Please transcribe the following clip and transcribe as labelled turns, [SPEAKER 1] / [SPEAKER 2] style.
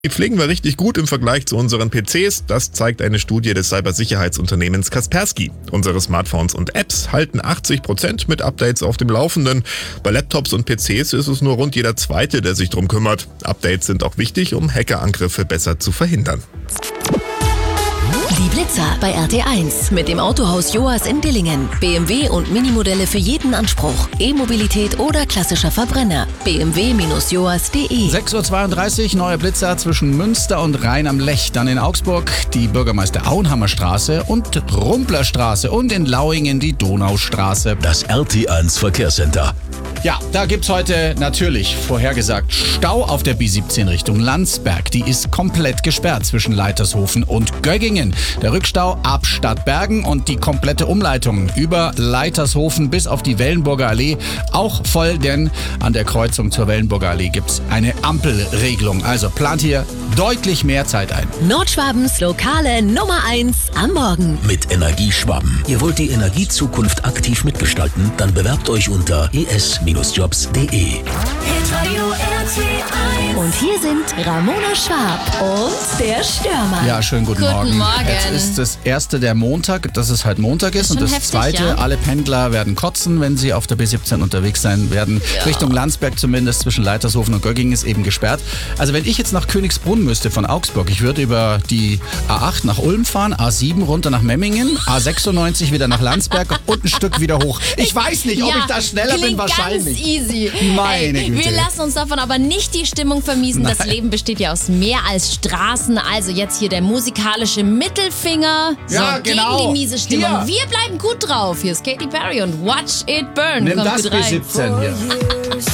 [SPEAKER 1] Die pflegen wir richtig gut im Vergleich zu unseren PCs. Das zeigt eine Studie des Cybersicherheitsunternehmens Kaspersky. Unsere Smartphones und Apps halten 80% mit Updates auf dem Laufenden. Bei Laptops und PCs ist es nur rund jeder Zweite, der sich drum kümmert. Updates sind auch wichtig, um Hackerangriffe besser zu verhindern.
[SPEAKER 2] Die Blitzer bei RT1 mit dem Autohaus Joas in Dillingen. BMW und Minimodelle für jeden Anspruch. E-Mobilität oder klassischer Verbrenner. bmw-joas.de.
[SPEAKER 3] 6.32 Uhr, neue Blitzer zwischen Münster und Rhein am Lech. Dann in Augsburg die Bürgermeister Auenhammer Straße und Rumplerstraße und in Lauingen die Donaustraße.
[SPEAKER 4] Das RT1 Verkehrscenter.
[SPEAKER 3] Ja, da gibt's heute natürlich vorhergesagt Stau auf der B17 Richtung Landsberg. Die ist komplett gesperrt zwischen Leitershofen und Göggingen. Der Rückstau ab Stadtbergen und die komplette Umleitung über Leitershofen bis auf die Wellenburger Allee auch voll, denn an der Kreuzung zur Wellenburger Allee gibt's eine Ampelregelung. Also plant hier deutlich mehr Zeit ein.
[SPEAKER 2] Nordschwabens lokale Nummer 1 am Morgen.
[SPEAKER 4] Mit Energieschwaben. Ihr wollt die Energiezukunft aktiv mitgestalten? Dann bewerbt euch unter es-jobs.de.
[SPEAKER 2] Und hier sind Ramona Schwab und der Stürmer.
[SPEAKER 3] Ja, schönen guten Morgen.
[SPEAKER 5] Morgen.
[SPEAKER 3] Jetzt ist das erste der Montag, dass es halt Montag ist.
[SPEAKER 5] Ist
[SPEAKER 3] Und
[SPEAKER 5] schon
[SPEAKER 3] das
[SPEAKER 5] heftig,
[SPEAKER 3] zweite,
[SPEAKER 5] ja.
[SPEAKER 3] alle Pendler werden kotzen, wenn sie auf der B17 unterwegs sein werden.
[SPEAKER 5] Ja.
[SPEAKER 3] Richtung Landsberg zumindest, zwischen Leitershofen und Göggingen ist eben gesperrt. Also wenn ich jetzt nach Königsbrunn müsste von Augsburg, ich würde über die A8 nach Ulm fahren, A7 runter nach Memmingen, A96 wieder nach Landsberg und ein Stück wieder hoch. Ich weiß nicht, ob ich da schneller bin, wahrscheinlich.
[SPEAKER 5] Ganz easy.
[SPEAKER 3] Meine Güte.
[SPEAKER 5] Wir lassen uns davon aber nicht die Stimmung vermiesen. Das
[SPEAKER 3] Nein.
[SPEAKER 5] Leben besteht ja aus mehr als Straßen. Also jetzt hier der musikalische Mittelfinger.
[SPEAKER 3] Ja, genau.
[SPEAKER 5] Gegen die miese Stimmung.
[SPEAKER 3] Hier.
[SPEAKER 5] Wir bleiben gut drauf. Hier ist Katy Perry und Watch It Burn.
[SPEAKER 3] Nimm
[SPEAKER 5] Kommt
[SPEAKER 3] das
[SPEAKER 5] gut rein.
[SPEAKER 3] B17 hier.